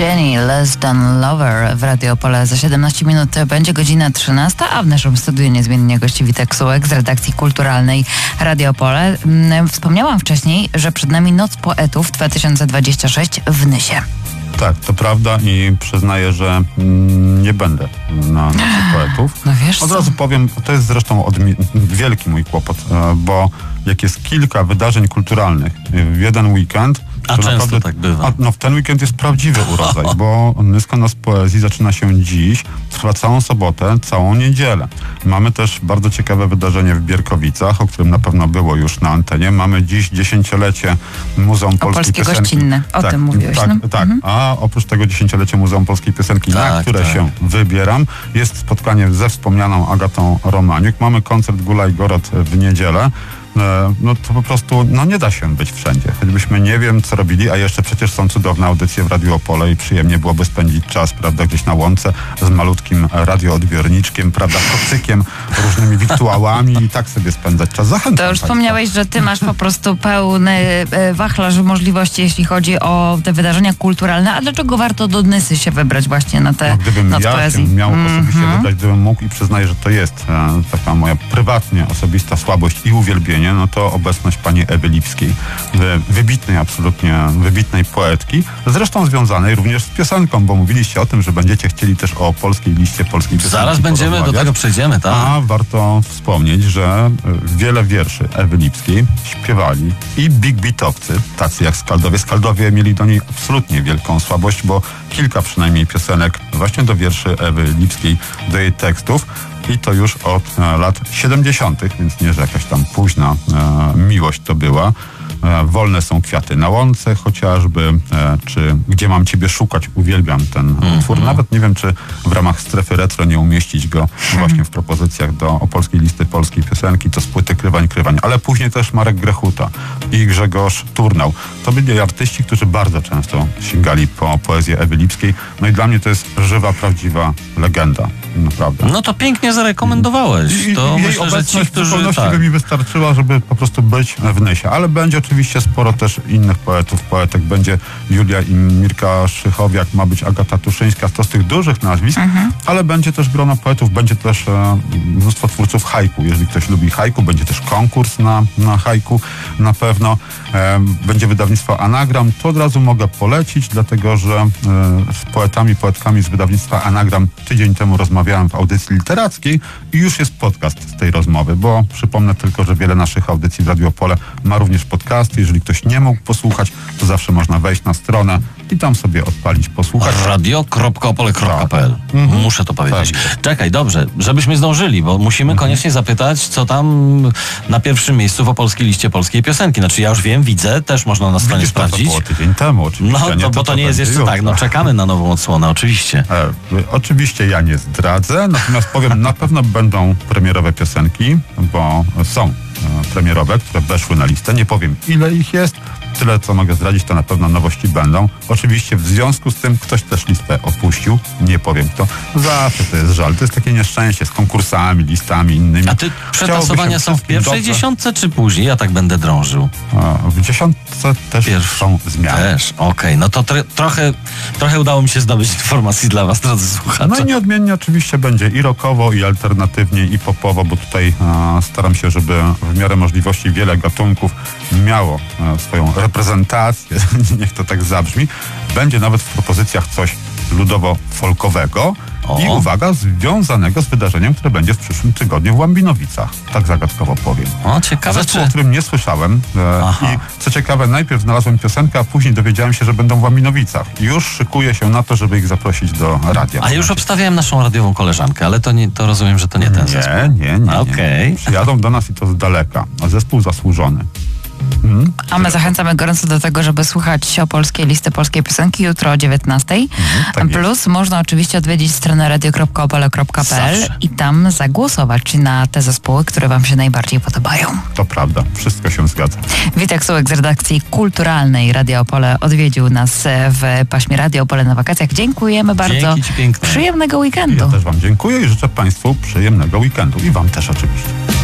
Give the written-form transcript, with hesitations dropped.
Jenny, Less Than Lover w Radio Opole. Za 17 minut będzie godzina 13, a w naszym studiu niezmiennie gości Witek Sułek z redakcji kulturalnej Radio Opole. Wspomniałam wcześniej, że przed nami Noc Poetów 2026 w Nysie. Tak, to prawda i przyznaję, że nie będę na Nocy Poetów. No wiesz Od razu powiem, to jest zresztą wielki mój kłopot, bo jak jest kilka wydarzeń kulturalnych w jeden weekend, a często naprawdę, tak bywa. W ten weekend jest prawdziwy urodzaj, bo Nyska Noc Poezji zaczyna się dziś, trwa całą sobotę, całą niedzielę. Mamy też bardzo ciekawe wydarzenie w Bierkowicach, o którym na pewno było już na antenie. Mamy dziś 10-lecie Muzeum Polskiej Piosenki. Gościnne, o tym mówiłeś. Tak. A oprócz tego 10-lecie Muzeum Polskiej Piosenki, na które się wybieram, jest spotkanie ze wspomnianą Agatą Romaniuk. Mamy koncert Gula i Gorod w niedzielę. No to po prostu, nie da się być wszędzie. Choćbyśmy nie wiem, co robili, a jeszcze przecież są cudowne audycje w Radiu Opole i przyjemnie byłoby spędzić czas, prawda, gdzieś na łące z malutkim radioodbiorniczkiem, prawda, kocykiem, różnymi wirtuałami i tak sobie spędzać czas. Zachęcam To już wspomniałeś, że ty masz po prostu pełny wachlarz możliwości, jeśli chodzi o te wydarzenia kulturalne. A dlaczego warto do Nysy się wybrać właśnie na tę Noc Poezji? Gdybym miał osobiście wybrać, gdybym mógł i przyznaję, że to jest taka moja prywatnie osobista słabość i uwielbienie, no to obecność pani Ewy Lipskiej, wybitnej poetki, zresztą związanej również z piosenką, bo mówiliście o tym, że będziecie chcieli też o polskiej liście polskiej piosenki Zaraz będziemy, do tego przejdziemy, tak. A warto wspomnieć, że wiele wierszy Ewy Lipskiej śpiewali i big beatowcy, tacy jak Skaldowie. Skaldowie mieli do niej absolutnie wielką słabość, bo kilka przynajmniej piosenek właśnie do wierszy Ewy Lipskiej, do jej tekstów. I to już od lat 70., więc nie, że jakaś tam późna miłość to była. Wolne są kwiaty na łące chociażby, czy Gdzie mam ciebie szukać, uwielbiam ten utwór. Nawet nie wiem, czy w ramach strefy retro nie umieścić go właśnie w propozycjach do opolskiej listy polskiej piosenki, to z płyty Krywań, ale później też Marek Grechuta i Grzegorz Turnał. To byli artyści, którzy bardzo często sięgali po poezję Ewy Lipskiej. No i dla mnie to jest żywa, prawdziwa legenda. Naprawdę. No to pięknie zarekomendowałeś. To jej myślę, że ci, którzy... by mi wystarczyła, żeby po prostu być w Nysie. Ale będzie oczywiście sporo też innych poetek. Będzie Julia i Mirka Szychowiak, ma być Agata Tuszyńska, to z tych dużych nazwisk, ale będzie też grono poetów, będzie też mnóstwo twórców haiku. Jeżeli ktoś lubi haiku, będzie też konkurs na haiku na pewno. Będzie wydawnictwo Anagram. To od razu mogę polecić, dlatego że z poetkami z wydawnictwa Anagram tydzień temu rozmawiałem w audycji literackiej i już jest podcast z tej rozmowy, bo przypomnę tylko, że wiele naszych audycji w Radio Opole ma również podcasty. Jeżeli ktoś nie mógł posłuchać, to zawsze można wejść na stronę i tam sobie odpalić, posłuchać. radio.opole.pl Muszę to powiedzieć. Tak. Czekaj, dobrze, żebyśmy zdążyli, bo musimy koniecznie zapytać, co tam na pierwszym miejscu w opolskiej liście polskiej piosenki. Znaczy ja już wiem, widzę, też można na stronie sprawdzić. To było tydzień temu oczywiście. No, bo to nie jest jeszcze tak, czekamy na nową odsłonę, oczywiście. Oczywiście ja nie zdradzę, natomiast powiem, na pewno będą premierowe piosenki, bo są premierowe, które weszły na listę. Nie powiem, ile ich jest. Tyle, co mogę zdradzić, to na pewno nowości będą. Oczywiście w związku z tym ktoś też listę opuścił. Nie powiem kto. Zawsze to jest żal. To jest takie nieszczęście z konkursami, listami innymi. A ty przetasowania są w pierwszej dziesiątce, czy później? Ja tak będę drążył. W dziesiątce też są zmiany. Też, okej. No to trochę udało mi się zdobyć informacji dla was, drodzy słuchacze. No i nieodmiennie oczywiście będzie i rockowo, i alternatywnie, i popowo, bo tutaj staram się, żeby w miarę możliwości wiele gatunków miało swoją reprezentację, niech to tak zabrzmi. Będzie nawet w propozycjach coś ludowo-folkowego i uwaga, związanego z wydarzeniem, które będzie w przyszłym tygodniu w Łambinowicach. Tak zagadkowo powiem. Ciekawe, o którym nie słyszałem i co ciekawe, najpierw znalazłem piosenkę, a później dowiedziałem się, że będą w Łambinowicach. Już szykuję się na to, żeby ich zaprosić do radia. A już obstawiałem naszą radiową koleżankę, ale to rozumiem, że to nie ten zespół. Nie. Przyjadą do nas i to z daleka. A zespół zasłużony. A my zachęcamy gorąco do tego, żeby słuchać opolskiej listy polskiej piosenki jutro o 19:00. Plus można oczywiście odwiedzić stronę radio.opole.pl i tam zagłosować na te zespoły, które wam się najbardziej podobają. To prawda, wszystko się zgadza. Witek Sułek z redakcji kulturalnej Radio Opole odwiedził nas w paśmie Radio Opole na wakacjach. Dziękujemy bardzo. Dzięki ci piękne. Przyjemnego weekendu. Ja też wam dziękuję i życzę państwu przyjemnego weekendu. I wam też oczywiście.